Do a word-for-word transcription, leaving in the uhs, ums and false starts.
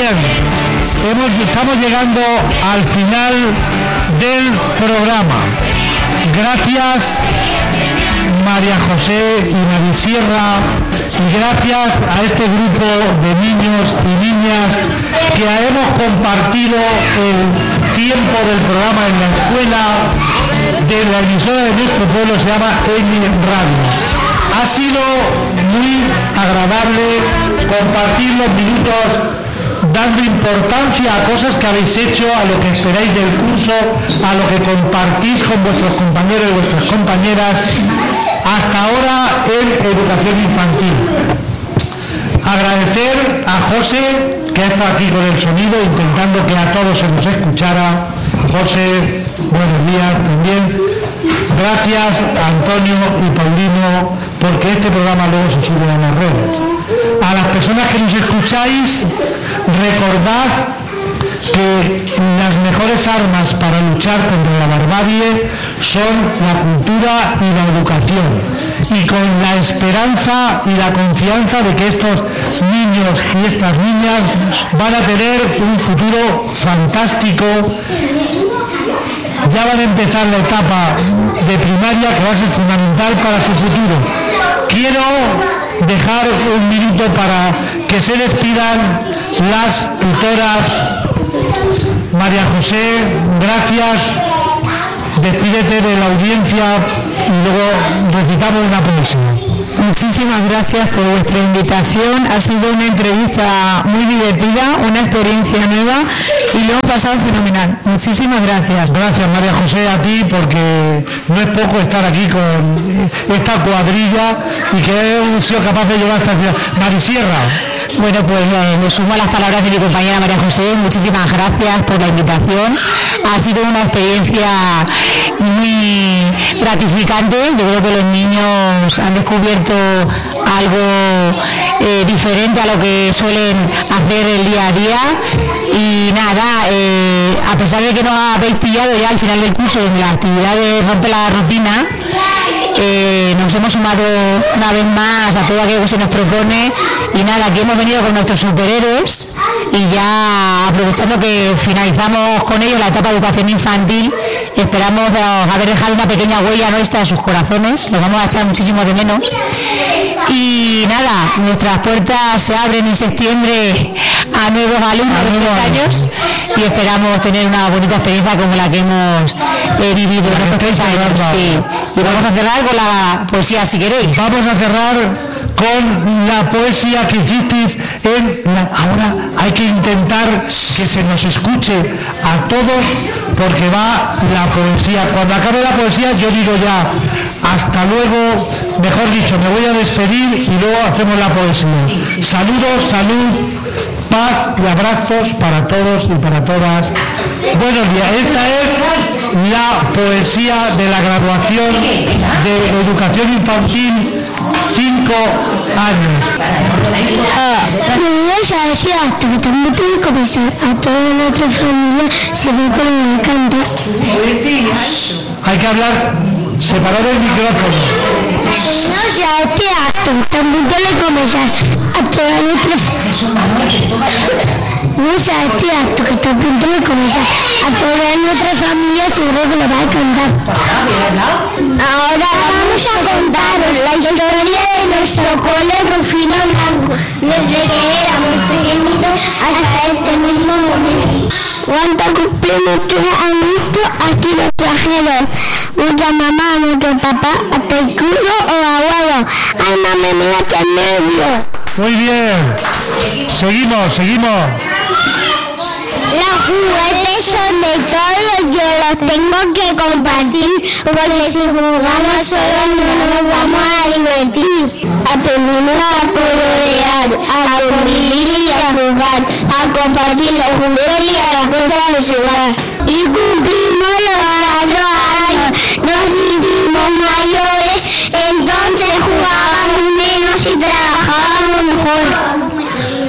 Bien, hemos, estamos llegando al final del programa. Gracias María José y Marisierra, y gracias a este grupo de niños y niñas que hemos compartido el tiempo del programa en la escuela de la emisora de nuestro pueblo, se llama Eni Radio. Ha sido muy agradable compartir los minutos dando importancia a cosas que habéis hecho, a lo que esperáis del curso, a lo que compartís con vuestros compañeros y vuestras compañeras hasta ahora en educación infantil. Agradecer a José, que ha estado aquí con el sonido, intentando que a todos se nos escuchara. José, buenos días también. Gracias a Antonio y Paulino, porque este programa luego se sube a las redes. A las personas que nos escucháis, recordad que las mejores armas para luchar contra la barbarie son la cultura y la educación, y con la esperanza y la confianza de que estos niños y estas niñas van a tener un futuro fantástico. Ya van a empezar la etapa de primaria, que va a ser fundamental para su futuro. Quiero dejar un minuto para que se despidan las tutoras. María José, gracias. Despídete de la audiencia y luego recitamos una poesía. Muchísimas gracias por vuestra invitación. Ha sido una entrevista muy divertida, una experiencia nueva y lo hemos pasado fenomenal. Muchísimas gracias. Gracias, María José, a ti, porque no es poco estar aquí con esta cuadrilla y que hemos sido capaces de llevar esta ciudad. Marisierra. Bueno, pues eh, me sumo a las palabras de mi compañera María José. Muchísimas gracias por la invitación. Ha sido una experiencia muy gratificante. Yo creo que los niños han descubierto algo eh, diferente a lo que suelen hacer el día a día. Y nada, eh, a pesar de que nos habéis pillado ya al final del curso, donde la actividad de rompe la rutina, eh, nos hemos sumado una vez más a todo aquello que se nos propone. Y nada, aquí hemos venido con nuestros superhéroes y ya aprovechando que finalizamos con ellos la etapa de educación infantil, esperamos haber dejado una pequeña huella nuestra en sus corazones, los vamos a echar muchísimo de menos. Y nada, nuestras puertas se abren en septiembre a nuevos alumnos de nuevos años y esperamos tener una bonita experiencia como la que hemos eh, vivido en estos tres años. Sí. Y vamos a cerrar con la poesía, si queréis. Vamos a cerrar con la poesía que hicisteis en la... Ahora hay que intentar que se nos escuche a todos, porque va la poesía. Cuando acabe la poesía yo digo ya hasta luego, mejor dicho, me voy a despedir y luego hacemos la poesía. Saludos, salud, paz y abrazos para todos y para todas. Buenos días. Esta es la poesía de la graduación de educación infantil cinco años. Bienvenidos a este acto que también tuve que comenzar a toda nuestra familia, se ve como me encanta. Hay que hablar separado el micrófono. Bienvenidos a este acto que también tuve que comenzar a toda nuestra Bienvenidos a este acto que está a punto de comenzar a toda nuestra familia, seguro que le va a encantar. Ahora vamos a contaros la historia de nuestro cole Rufino Blanco, desde que éramos pequeñitos hasta este mismo momento. Cuando cumplimos tres añitos, aquí nos trajeron nuestra mamá, nuestro papá, hasta el culo o abuelo. Ay, mami, mira que nervio. Muy bien. Seguimos, seguimos. Los juguetes son de todos, yo los tengo que compartir, porque si jugamos solos no nos vamos a divertir. Aprendimos a colorear, a convivir y a jugar, a compartir los juguetes y a las cosas de jugar. Y cumplimos los cuatro años, nos hicimos mayores.